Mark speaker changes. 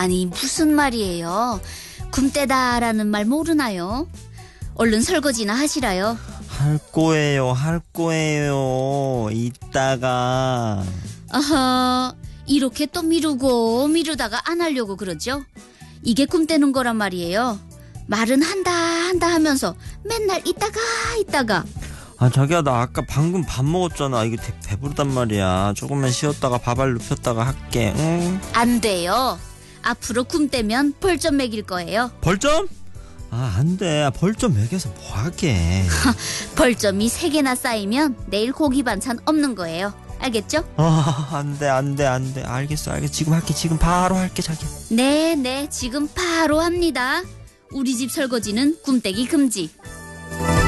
Speaker 1: 아니 무슨 말이에요? 굼떼다라는 말 모르나요? 얼른 설거지나 하시라요.
Speaker 2: 할 거예요. 이따가.
Speaker 1: 아하, 이렇게 또 미루다가 안 하려고 그러죠? 이게 굼떼는 거란 말이에요. 말은 한다 하면서 맨날 이따가.
Speaker 2: 아, 자기야, 나 아까 방금 밥 먹었잖아. 이게 배부르단 말이야. 조금만 쉬었다가 밥알 눕혔다가 할게. 응?
Speaker 1: 안 돼요. 앞으로 굼떼면 벌점 매길 거예요.
Speaker 2: 벌점? 아, 안 돼. 벌점 매겨서 뭐 하게.
Speaker 1: 벌점이 3개나 쌓이면 내일 고기 반찬 없는 거예요. 알겠죠?
Speaker 2: 아, 안 돼. 알겠어. 지금 할게. 지금 바로 할게, 자기야.
Speaker 1: 네, 지금 바로 합니다. 우리 집 설거지는 굼떼기 금지.